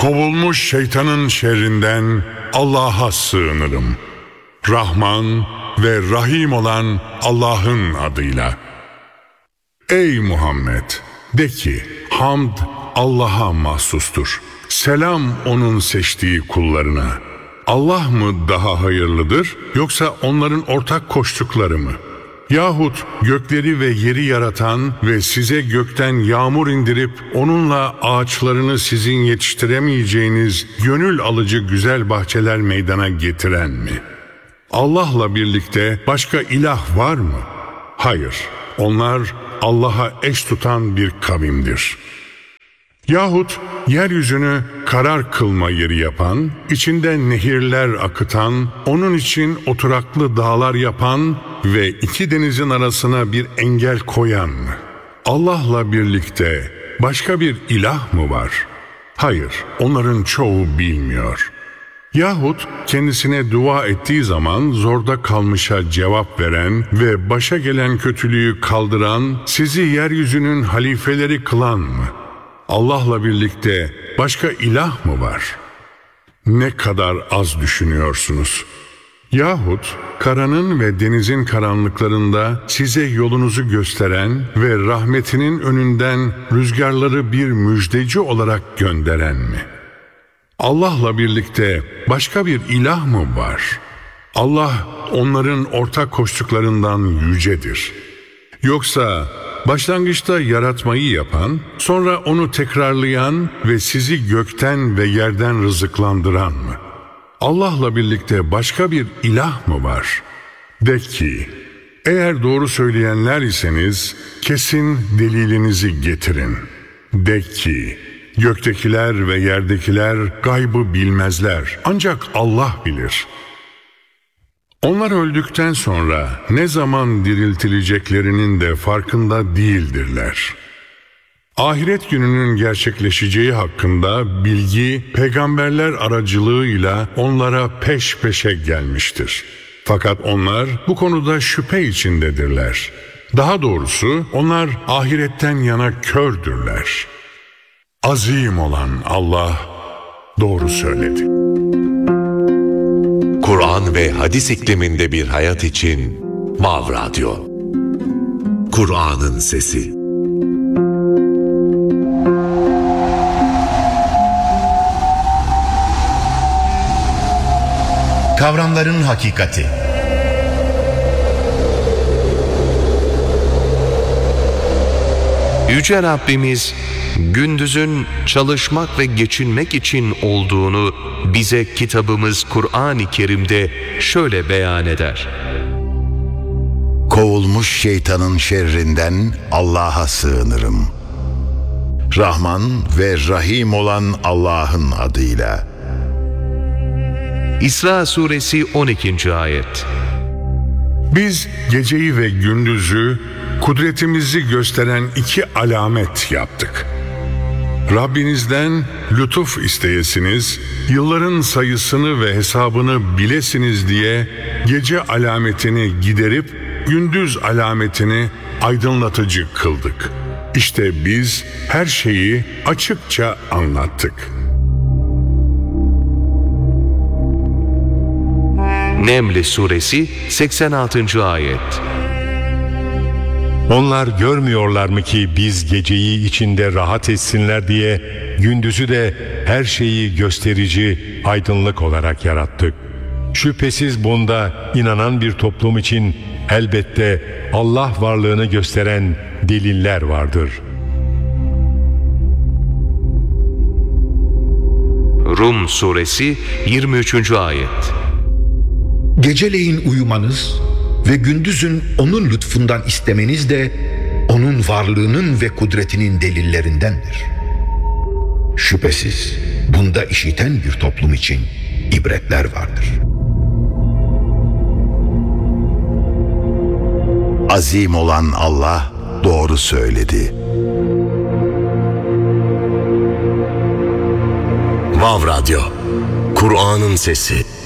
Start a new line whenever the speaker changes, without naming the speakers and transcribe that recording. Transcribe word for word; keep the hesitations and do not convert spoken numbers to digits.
Kovulmuş şeytanın şerrinden Allah'a sığınırım. Rahman ve Rahim olan Allah'ın adıyla. Ey Muhammed! De ki, hamd Allah'a mahsustur. Selam onun seçtiği kullarına. Allah mı daha hayırlıdır, yoksa onların ortak koştukları mı? Yahut gökleri ve yeri yaratan ve size gökten yağmur indirip onunla ağaçlarını sizin yetiştiremeyeceğiniz gönül alıcı güzel bahçeler meydana getiren mi? Allah'la birlikte başka ilah var mı? Hayır, onlar Allah'a eş tutan bir kavimdir. Yahut yeryüzünü karar kılma yeri yapan, içinde nehirler akıtan, onun için oturaklı dağlar yapan ve iki denizin arasına bir engel koyan mı? Allah'la birlikte başka bir ilah mı var? Hayır, onların çoğu bilmiyor. Yahut kendisine dua ettiği zaman zorda kalmışa cevap veren ve başa gelen kötülüğü kaldıran, sizi yeryüzünün halifeleri kılan mı? Allah'la birlikte başka ilah mı var? Ne kadar az düşünüyorsunuz. Yahut karanın ve denizin karanlıklarında size yolunuzu gösteren ve rahmetinin önünden rüzgarları bir müjdeci olarak gönderen mi? Allah'la birlikte başka bir ilah mı var? Allah onların ortak koştuklarından yücedir. Yoksa başlangıçta yaratmayı yapan, sonra onu tekrarlayan ve sizi gökten ve yerden rızıklandıran mı? Allah'la birlikte başka bir ilah mı var? De ki, eğer doğru söyleyenler iseniz kesin delilinizi getirin. De ki, göktekiler ve yerdekiler gaybı bilmezler, ancak Allah bilir. Onlar öldükten sonra ne zaman diriltileceklerinin de farkında değildirler. Ahiret gününün gerçekleşeceği hakkında bilgi peygamberler aracılığıyla onlara peş peşe gelmiştir. Fakat onlar bu konuda şüphe içindedirler. Daha doğrusu onlar ahiretten yana kördürler. Azim olan Allah doğru söyledi.
Kur'an ve hadis ikliminde bir hayat için Vav Radyo. Kur'an'ın sesi.
Kavramların hakikati.
Yüce Rabbimiz, gündüzün çalışmak ve geçinmek için olduğunu bize kitabımız Kur'an-ı Kerim'de şöyle beyan eder.
Kovulmuş şeytanın şerrinden Allah'a sığınırım. Rahman ve Rahim olan Allah'ın adıyla.
İsra suresi on ikinci ayet.
Biz geceyi ve gündüzü kudretimizi gösteren iki alamet yaptık. Rabbinizden lütuf isteyesiniz, yılların sayısını ve hesabını bilesiniz diye gece alametini giderip gündüz alametini aydınlatıcı kıldık. İşte biz her şeyi açıkça anlattık.
Neml suresi seksen altıncı ayet.
Onlar görmüyorlar mı ki biz geceyi içinde rahat etsinler diye gündüzü de her şeyi gösterici, aydınlık olarak yarattık. Şüphesiz bunda inanan bir toplum için elbette Allah varlığını gösteren deliller vardır.
Rum suresi yirmi üçüncü ayet.
Geceleyin uyumanız ve gündüzün onun lütfundan istemeniz de onun varlığının ve kudretinin delillerindendir. Şüphesiz bunda işiten bir toplum için ibretler vardır.
Azim olan Allah doğru söyledi.
Vav Radyo. Kur'an'ın sesi.